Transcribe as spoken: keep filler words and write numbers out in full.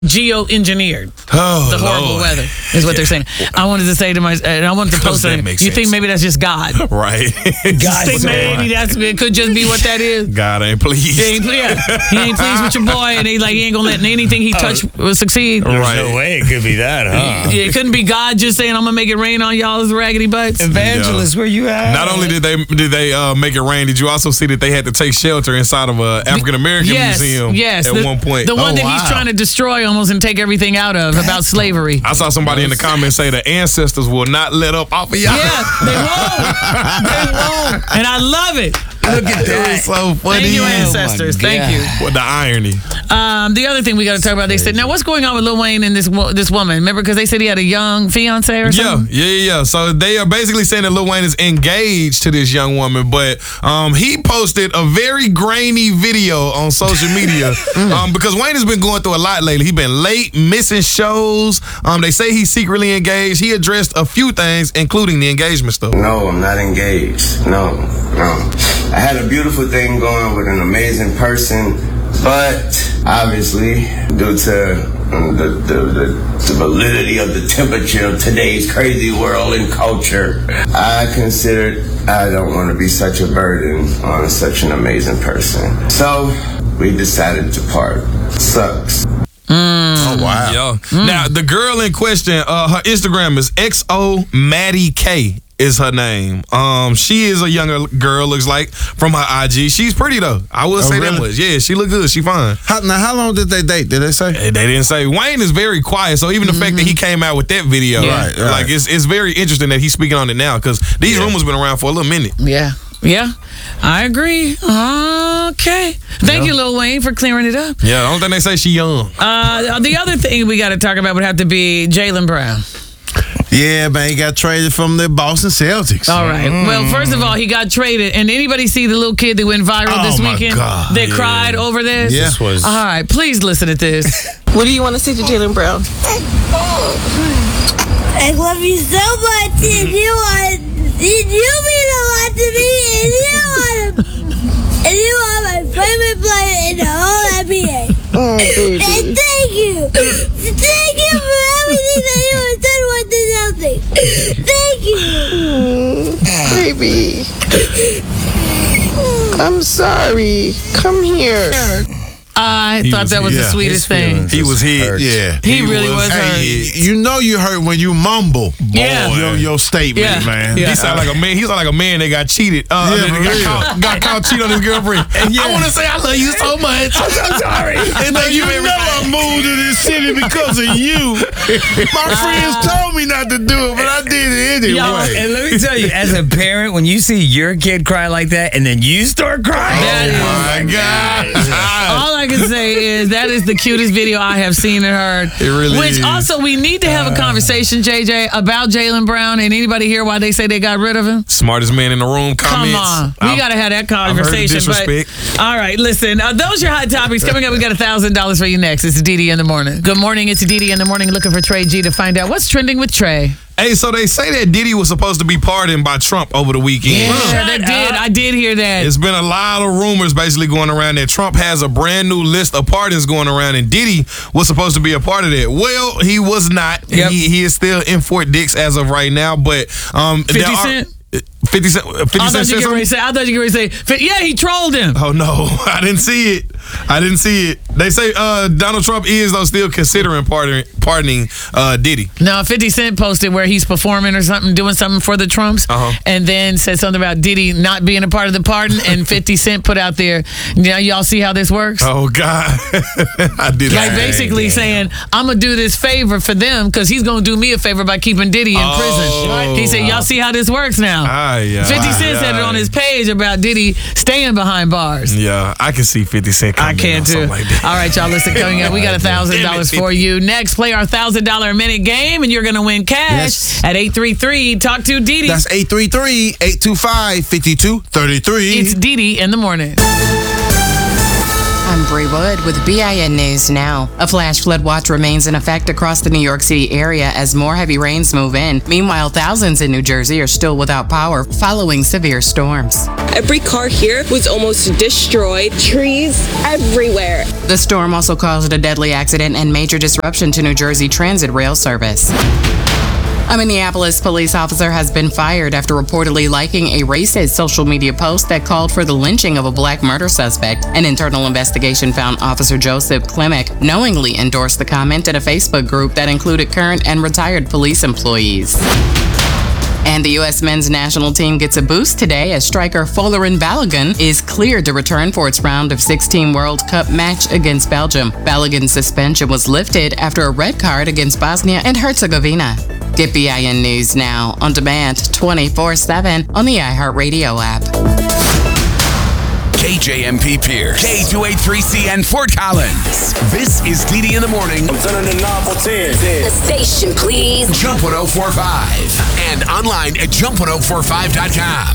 geo-engineered. Oh, the horrible Lord. weather is what they're saying. I wanted to say to my, and I wanted to post that it. makes You sense. think maybe that's just God? Right. God think maybe that's it could just be what that is. God ain't pleased. He ain't, yeah, he ain't pleased with your boy, and he like he ain't gonna let anything he touch uh, succeed. There's Right. no way it could be that, huh? Yeah, it couldn't be God just saying I'm gonna make it rain on y'all's raggedy butts. Evangelist, where you at? Not only did they did they uh, make it rain, did you also see that they had to take shelter inside of a African American yes, museum yes, at the, one point? The one Oh, that wow. he's trying to destroy almost and take everything out of about slavery. I saw somebody in the comments say the ancestors will not let up off of y'all. Yeah, they won't. They won't. And I love it. Look at It that. was so funny. Thank you, Oh, my ancestors. Thank God. you. What the irony. Um, the other thing we got to talk about, they said, now what's going on with Lil Wayne and this wo- this woman? Remember, because they said he had a young fiance or Yeah, something? yeah, yeah, yeah. So they are basically saying that Lil Wayne is engaged to this young woman, but um, he posted a very grainy video on social media um, because Wayne has been going through a lot lately. He's been late, missing shows. Um, they say he's secretly engaged. He addressed a few things, including the engagement stuff. No, I'm not engaged. No, no. I had a beautiful thing going with an amazing person, but obviously, due to um, the, the, the, the validity of the temperature of today's crazy world and culture, I considered I don't want to be such a burden on such an amazing person. So we decided to part. Sucks. Oh wow! Yeah. Now the girl in question, uh, her Instagram is X O Maddie K is her name. Um, she is a younger girl, looks like, from her I G. She's pretty though. I will Oh, say that really? much. Yeah, she look good. She fine. How, now, how long did they date? Did they say? They didn't say. Wayne is very quiet, so even the fact that he came out with that video, Yeah. Right, right. like it's it's very interesting that he's speaking on it now because these rumors been around for a little minute. Yeah. Yeah. I agree. Okay. Thank you, Lil Wayne, for clearing it up. Yeah, the only thing they say she young. Uh, the other thing we got to talk about would have to be Jaylen Brown. Yeah, man, he got traded from the Boston Celtics. All right. Well, first of all, he got traded. And anybody see the little kid that went viral Oh, this my weekend? God. That Yeah. cried over this? Yeah. This was. All right. Please listen to this. What do you want to say to Jaylen Brown? I love you so much, and you are, and you mean a lot to me, and you are, and you are my favorite player in the whole N B A. Oh, baby. And thank you, thank you for everything that you have done with the Celtics. Thank you. Baby. I'm sorry. Come here. I He thought was- that was yeah, the sweetest his thing. feelings. He was hit. Yeah. He really was Hey, hurt. you know you hurt when you mumble. Yeah. Your, your statement, Yeah. man. Yeah. He sound like a man. He sound like a man that got cheated. Uh, Yeah, that for got, real. caught, got caught cheating on his girlfriend. I want to say I love you so much. I'm so sorry. And Now, thank you you know I moved to this city because of you. My friends told me not to do it, but I did it anyway. Y'all, and let me tell you, as a parent, when you see your kid cry like that and then you start crying, That is- My God. All I can say is that is the cutest video I have seen and heard. It really Which is. also we need to have a conversation, J J, about Jaylen Brown. And anybody hear why they say they got rid of him? Smartest man in the room comments. Come on. We I've- got to have that I've heard the conversation. But, disrespect. all right, listen. Uh, those are your hot topics. Coming up, we got one thousand dollars for you next. It's Didi in the morning. Good morning. It's Didi in the morning looking for Trey G to find out what's trending with Trey. Hey, so they say that Diddy was supposed to be pardoned by Trump over the weekend. Yeah, they did. I did hear that. It's been a lot of rumors basically going around that Trump has a brand new list of pardons going around, and Diddy was supposed to be a part of that. Well, he was not. Yep. He, he is still in Fort Dix as of right now, but um, there fifty are- Cent? fifty Cent. fifty I Cent thought you said were something? ready to say. I thought you were ready to say. Yeah, he trolled him. Oh no, I didn't see it. I didn't see it. They say uh, Donald Trump is though still considering pardoning, pardoning uh, Diddy. No, fifty Cent posted where he's performing or something, doing something for the Trumps, Uh-huh. and then said something about Diddy not being a part of the pardon, and fifty Cent put out there, now y'all see how this works? Oh God, I did. Like that. basically saying, I'm going to do this favor for them because he's going to do me a favor by keeping Diddy in Oh. prison. He said, y'all see how this works now? Aye, aye, fifty Cent aye, said it on aye. his page about Diddy staying behind bars. Yeah, I can see fifty Cent I coming can in on too. something like that. All right, y'all, listen, coming up, we got one thousand dollars for you. Next, play our one thousand dollars a minute game, and you're going to win cash Yes. at eight three three. Talk to Didi. That's eight three three, eight two five, five two three three. It's Didi in the morning. I'm Bree Wood with B I N News Now. A flash flood watch remains in effect across the New York City area as more heavy rains move in. Meanwhile, thousands in New Jersey are still without power following severe storms. Every car here was almost destroyed. Trees everywhere. The storm also caused a deadly accident and major disruption to New Jersey Transit rail service. A Minneapolis police officer has been fired after reportedly liking a racist social media post that called for the lynching of a black murder suspect. An internal investigation found Officer Joseph Klimek knowingly endorsed the comment in a Facebook group that included current and retired police employees. And the U S men's national team gets a boost today as striker Folarin Balogun is cleared to return for its round of sixteen World Cup match against Belgium. Balogun's suspension was lifted after a red card against Bosnia and Herzegovina. Get B I N News Now on demand twenty-four seven on the iHeartRadio app. K J M P Pierce, K two eighty-three C N Fort Collins. This is D D in the morning. I'm turning the knob for ten. The station, please. Jump one oh four five and online at jump one oh four five dot com.